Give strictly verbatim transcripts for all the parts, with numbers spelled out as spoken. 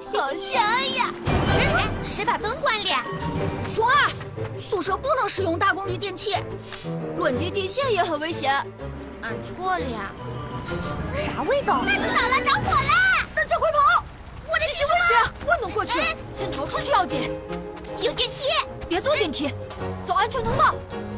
好香呀！哎，谁把灯关了？ 熊二，宿舍不能使用大功率电器， 乱接电线也很危险。俺错了呀。 啥味道？ 那知道了，着火了！ 大家快跑！ 我的媳妇儿不能过去，哎、先逃出去要紧。 有电梯， 别坐电梯，走安全通道。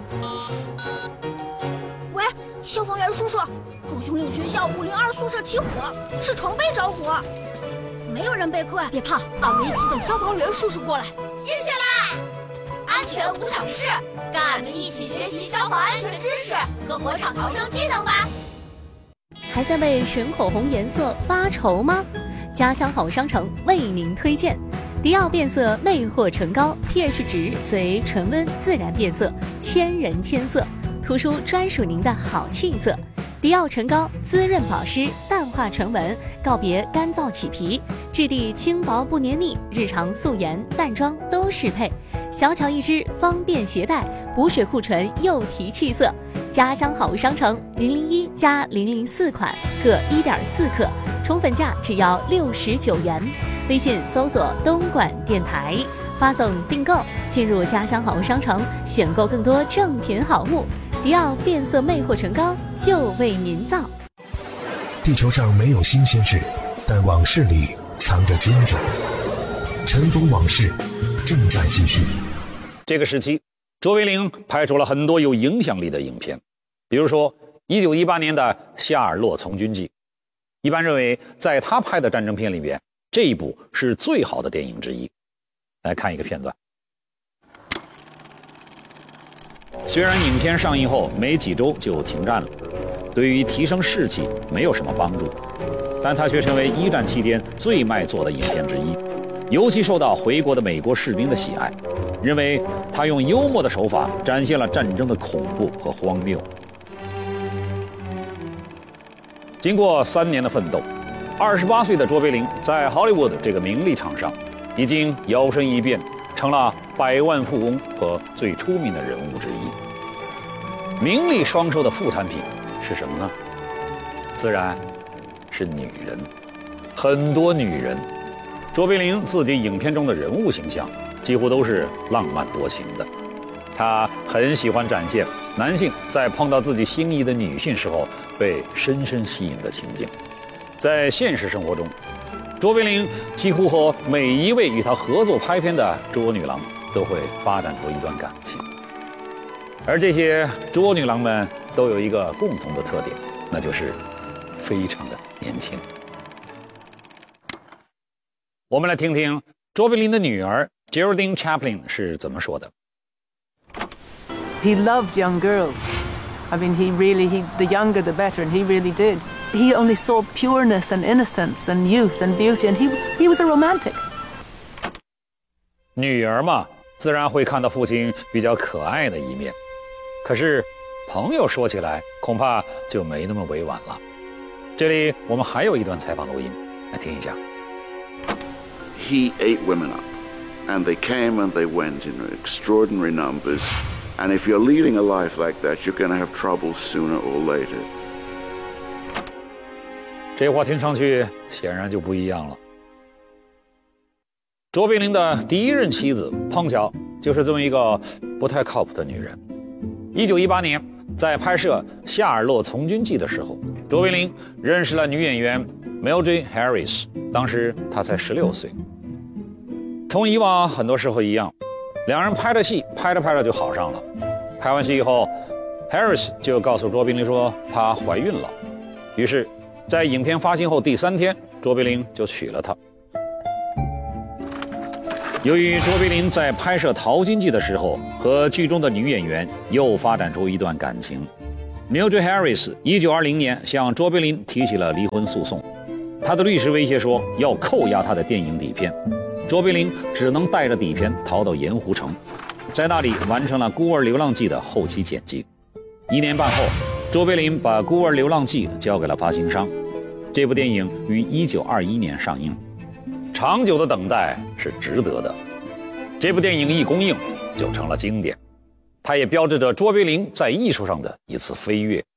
喂，消防员叔叔，高雄岭学校五零二宿舍起火，是床被着火，没有人被困。 别怕，俺们一起等消防员叔叔过来。 谢谢啦！安全无小事，跟俺们一起学习消防安全知识和火场逃生技能吧。 还在为选口红颜色发愁吗？家乡好商城为您推荐迪奥变色魅惑唇膏 ，pH 值随唇温自然变色，千人千色，突出专属您的好气色。迪奥唇膏滋润保湿，淡化唇纹，告别干燥起皮，质地轻薄不黏腻，日常素颜淡妆都适配。小巧一支，方便携带，补水护唇又提气色。家乡好商城零零一加零零四款各一点四克，宠粉价只要六十九元。微信搜索东莞电台，发送订购，进入家乡好商城，选购更多正品好物。迪奥变色魅惑唇膏就为您造。 地球上没有新鲜事，但往事里藏着金子。尘封往事正在继续。 这个时期，卓别林拍出了很多有影响力的影片，比如说一九一八年的《夏尔洛从军记》。一般认为，在他拍的战争片里边，这一部是最好的电影之一。来看一个片段。虽然影片上映后没几周就停战了，对于提升士气没有什么帮助，但它却成为一战期间最卖座的影片之一，尤其受到回国的美国士兵的喜爱，认为他用幽默的手法展现了战争的恐怖和荒谬。经过三年的奋斗，二十八岁的卓别林在 Hollywood 这个名利场上已经摇身一变，成了百万富翁和最出名的人物之一。名利双收的副产品是什么呢？自然是女人，很多女人。卓别林自己影片中的人物形象几乎都是浪漫多情的，他很喜欢展现男性在碰到自己心仪的女性时候被深深吸引的情景。在现实生活中，卓别林几乎和每一位与他合作拍片的卓女郎都会发展出一段感情，而这些卓女郎们都有一个共同的特点，那就是非常的年轻。我们来听听卓别林的女儿 Geraldine Chaplin 是怎么说的。 He loved young girls. I mean, he really, he, the younger the better, and he really did. He only saw pureness and innocence and youth and beauty, and he, he was a romantic. 女儿嘛，自然会看到父亲比较可爱的一面，可是朋友说起来恐怕就没那么委婉了。这里我们还有一段采访录音，来听一下。 He ate women up, and they came and they went in extraordinary numbers. And if you're leading a life like that, you're going to have trouble sooner or later. 这话听上去显然就不一样了。卓别林的第一任妻子碰巧就是这么一个不太靠谱的女人。一九一八年，在拍摄《夏尔洛从军记》的时候，卓别林认识了女演员 Mildred Harris， 当时她才十六岁。同以往很多时候一样，两人拍着戏，拍着拍着就好上了。拍完戏以后 ，Harris 就告诉卓别林说她怀孕了。于是，在影片发行后第三天，卓别林就娶了她。由于卓别林在拍摄《淘金记》的时候和剧中的女演员又发展出一段感情 ，Mildred Harris 一九二零年向卓别林提起了离婚诉讼，他的律师威胁说要扣押他的电影底片。 卓别林只能带着底片逃到盐湖城，在那里完成了《孤儿流浪记》的后期剪辑。一年半后，卓别林把《孤儿流浪记》交给了发行商。这部电影于一九二一年上映。长久的等待是值得的。这部电影一公映就成了经典，它也标志着卓别林在艺术上的一次飞跃。